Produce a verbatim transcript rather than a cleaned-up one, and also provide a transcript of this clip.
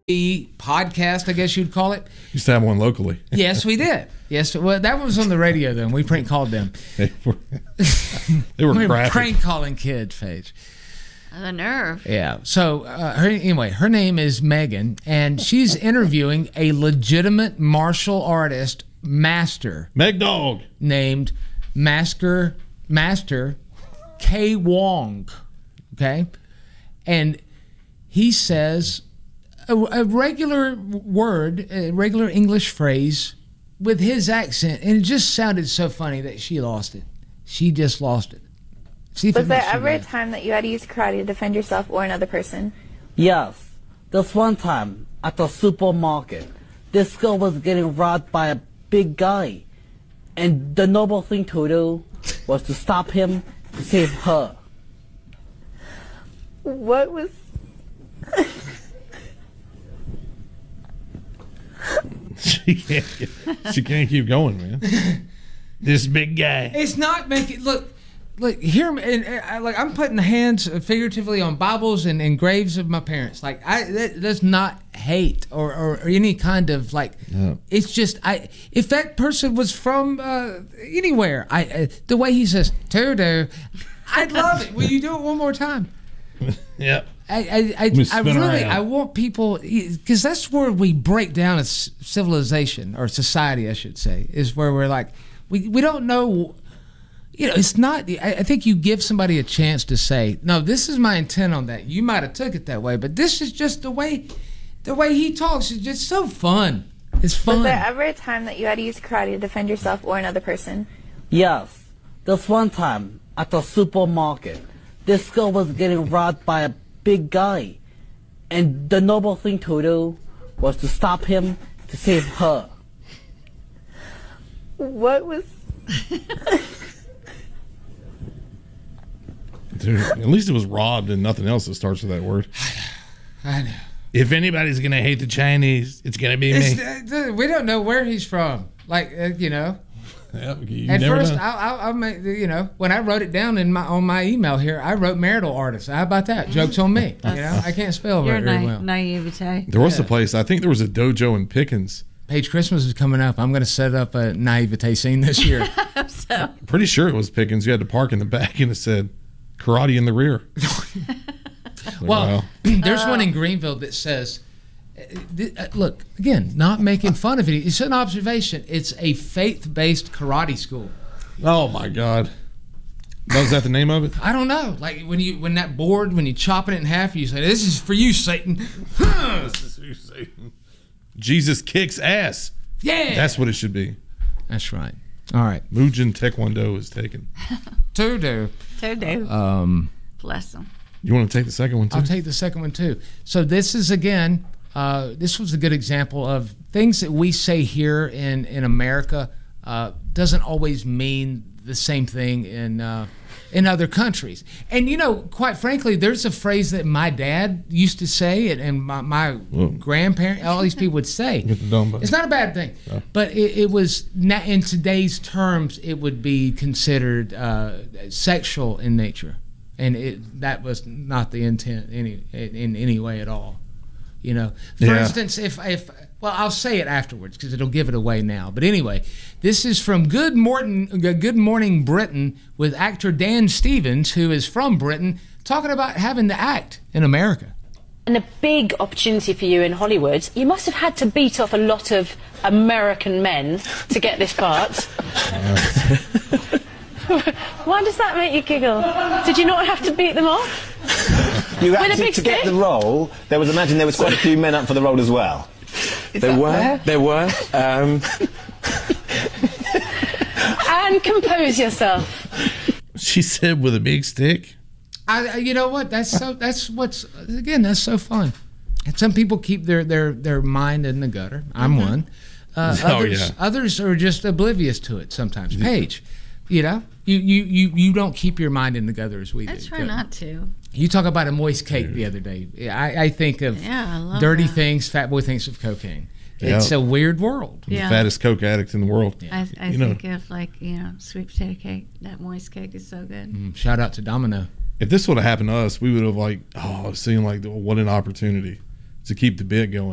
podcast, I guess you'd call it. Used to have one locally. Yes, we did. Yes, well, that was on the radio then. We prank called them. They were, they were we graphic. Prank calling kids, Paige. The nerve. Yeah. So uh, her, anyway, her name is Megan, and she's interviewing a legitimate martial artist master. Meg Dog. Named Master Master K. Wong. Okay, and he says a, a regular word, a regular English phrase with his accent, and it just sounded so funny that she lost it. She just lost it. See if Was it there makes you ever a laugh. time that you had to use karate to defend yourself or another person? Yes. This one time at the supermarket, this girl was getting robbed by a big guy. And the noble thing to do was to stop him to save her. What was... She can't. She can't keep going, man. This big guy. It's not making look. Look here, and, and I, like I'm putting hands figuratively on Bibles and, and graves of my parents. Like I, that, that's not hate or, or, or any kind of like. Yeah. It's just I. If that person was from uh, anywhere, I uh, the way he says "Todo," I'd love it. Will you do it one more time? Yep. I I I, me I spin really around. I want people because that's where we break down as civilization or society, I should say, is where we're like we we don't know. You know, it's not. I I think you give somebody a chance to say, "No, this is my intent on that." You might have took it that way, but this is just the way, the way he talks is just so fun. It's fun. Was there ever a time that you had to use karate to defend yourself or another person? Yes. This one time at the supermarket, this girl was getting robbed by a big guy. And the noble thing to do was to stop him to save her. What was... Dude, at least it was robbed and nothing else that starts with that word. I know. If anybody's gonna hate the Chinese, it's gonna be me. It's, uh, we don't know where he's from. Like uh, you know. Yep, you At never first, know. I, I, I made, you know, when I wrote it down in my on my email here, I wrote marital artist. How about that? Joke's on me. You know, I can't spell Your very, very na- well. naivete. There was Yeah. a place. I think there was a dojo in Pickens. Paige, Christmas is coming up. I'm going to set up a naivete scene this year. So Pretty sure it was Pickens. You had to park in the back, and it said karate in the rear. Like, Well, wow. there's one in Greenville that says, uh, th- uh, look, again, not making fun of it. It's an observation. It's a faith-based karate school. Oh my God. Was that the name of it? I don't know. Like when you when that board, when you chop it in half, you say, "This is for you, Satan." Jesus kicks ass. Yeah. That's what it should be. That's right. All right. Mujin Taekwondo is taken. Two do. Todo. Um, Bless them. You want to take the second one too? I'll take the second one too. So this is again, uh, this was a good example of things that we say here in in America uh, doesn't always mean the same thing in uh, in other countries. And you know, quite frankly, there's a phrase that my dad used to say, and, and my, my grandparent, all these people would say. Get the dumb button. It's not a bad thing, No. but it, it was not, in today's terms, it would be considered uh, sexual in nature, and it, that was not the intent any in, in any way at all. You know, for Yeah. instance, if if well, I'll say it afterwards because it'll give it away now. But anyway, this is from Good Morning, Good Morning Britain with actor Dan Stevens, who is from Britain, talking about having to act in America. And a big opportunity for you in Hollywood. You must have had to beat off a lot of American men to get this part. Why does that make you giggle? Did you not have to beat them off? You With a actually, big to get stick? the role, there was, imagine there was quite a few men up for the role as well. There were, there were. Um, And compose yourself. She said with a big stick. I, I- you know what? That's so. That's what's again. That's so fun. And some people keep their their their mind in the gutter. I'm one. Uh, Oh, others, yeah. others are just oblivious to it sometimes. Paige, you know, you, you you you don't keep your mind in the gutter as we I do. try not to. You talk about a moist cake the other day. I, I think of Yeah, I love dirty that. things. Fat boy thinks of cocaine. Yeah. It's a weird world. The Yeah. fattest coke addict in the world. I, I You know. think of like, you know, sweet potato cake. That moist cake is so good. Mm, Shout out to Domino. If this would have happened to us, we would have like, oh, seen like, what an opportunity to keep the bit going.